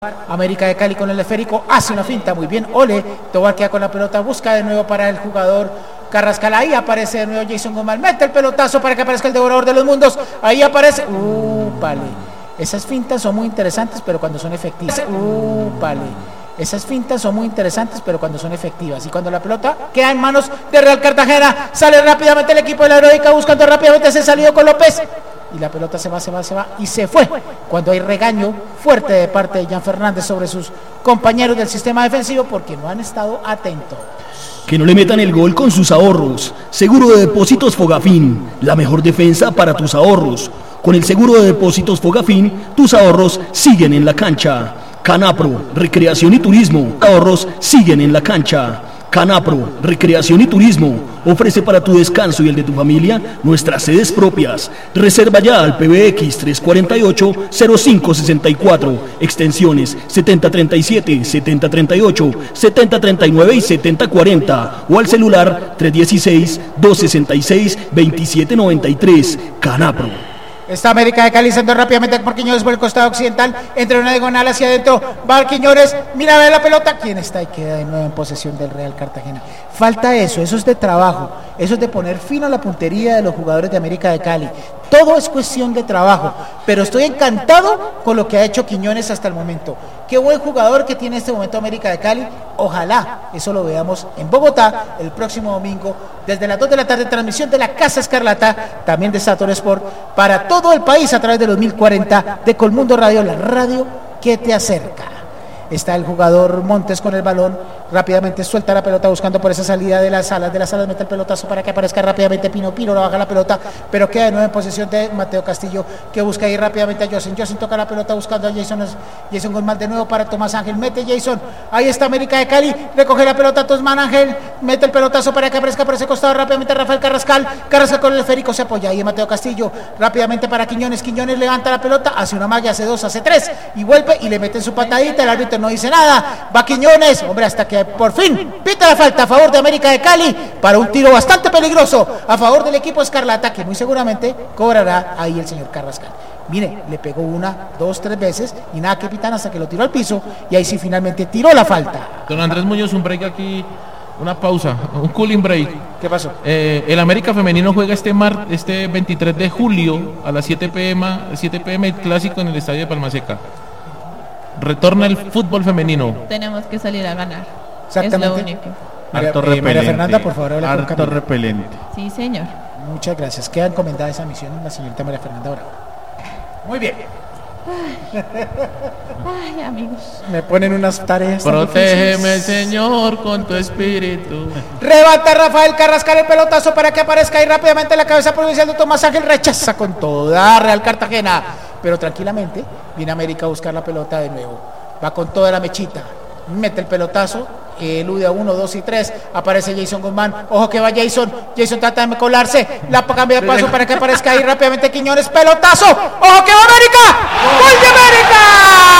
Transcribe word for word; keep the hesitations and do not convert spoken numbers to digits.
América de Cali con el esférico, hace una finta muy bien, Ole, Tobar queda con la pelota, busca de nuevo para el jugador Carrascal, ahí aparece de nuevo Jason Guzmán, mete el pelotazo para que aparezca el devorador de los mundos, ahí aparece, uh, vale, esas fintas son muy interesantes pero cuando son efectivas, uh, vale, esas fintas son muy interesantes pero cuando son efectivas, y cuando la pelota queda en manos de Real Cartagena, sale rápidamente el equipo de la Heroica buscando rápidamente ese salido con López, y la pelota se va, se va, se va, y se fue, cuando hay regaño fuerte de parte de Jan Fernández sobre sus compañeros del sistema defensivo, porque no han estado atentos. Que no le metan el gol con sus ahorros. Seguro de Depósitos Fogafín, la mejor defensa para tus ahorros. Con el seguro de Depósitos Fogafín, tus ahorros siguen en la cancha. Canapro, Recreación y Turismo, ahorros siguen en la cancha. Canapro, Recreación y Turismo, ofrece para tu descanso y el de tu familia nuestras sedes propias. Reserva ya al P B X tres cuatro ocho, cero cinco seis cuatro, extensiones setenta treinta y siete, setenta treinta y ocho, setenta treinta y nueve y setenta cuarenta, o al celular tres uno seis, dos seis seis, dos siete nueve tres. Canapro. Está América de Cali, saliendo rápidamente por Quiñones por el costado occidental, entre una diagonal hacia adentro, va Quiñones, mira a ver la pelota, ¿quién está? Y queda de nuevo en posesión del Real Cartagena. Falta eso, eso es de trabajo, eso es de poner fin a la puntería de los jugadores de América de Cali. Todo es cuestión de trabajo, pero estoy encantado con lo que ha hecho Quiñones hasta el momento. Qué buen jugador que tiene en este momento América de Cali. Ojalá eso lo veamos en Bogotá el próximo domingo, desde las dos de la tarde, transmisión de la Casa Escarlata, también de Sator Sport, para todo el país a través de los mil cuarenta de Colmundo Radio, la radio que te acerca. Está el jugador Montes con el balón, rápidamente suelta la pelota buscando por esa salida de las alas, de las alas mete el pelotazo para que aparezca rápidamente Pino, Pino lo baja la pelota, pero queda de nuevo en posesión de Mateo Castillo, que busca ir rápidamente a Josen, Josen toca la pelota buscando a Jason, Jason Guzmán de nuevo para Tomás Ángel, mete Jason, ahí está América de Cali, recoge la pelota Tomás Ángel, mete el pelotazo para que aparezca por ese costado rápidamente Rafael Carrascal, Carrascal con el esférico se apoya ahí en Mateo Castillo, rápidamente para Quiñones, Quiñones levanta la pelota, hace una malla, hace dos, hace tres, y vuelve y le mete en su patadita, el árbitro no dice nada, va Quiñones, hombre, hasta que por fin pita la falta a favor de América de Cali para un tiro bastante peligroso a favor del equipo Escarlata, que muy seguramente cobrará ahí el señor Carrascal. Mire, le pegó una, dos, tres veces y nada que pitan hasta que lo tiró al piso y ahí sí finalmente tiró la falta. Don Andrés Muñoz, un break aquí, una pausa, un cooling break. ¿Qué pasó? Eh, el América femenino juega este mar, este veintitrés de julio a las siete pe eme, siete pe eme el clásico en el estadio de Palmaseca. Retorna el fútbol femenino. Tenemos que salir a ganar. Exactamente. Es lo único. María, Harto eh, repelente. María Fernanda, por favor, habla con Harto Camila. repelente. Sí, señor. Muchas gracias. Queda encomendada esa misión en la señorita María Fernanda Bravo. Muy bien. Ay, amigos. Me ponen unas tareas. tan Protégeme, difíciles. Señor, con tu espíritu. Rebata Rafael Carrascal el pelotazo para que aparezca ahí rápidamente la cabeza provincial de Tomás Ángel, rechaza con toda Real Cartagena, pero tranquilamente viene América a buscar la pelota de nuevo, va con toda la mechita, mete el pelotazo, elude a uno, dos y tres, aparece Jason Guzmán, ojo que va Jason, Jason trata de colarse, la cambia de paso para que aparezca ahí rápidamente Quiñones, pelotazo, ojo que va América, ¡gol de América!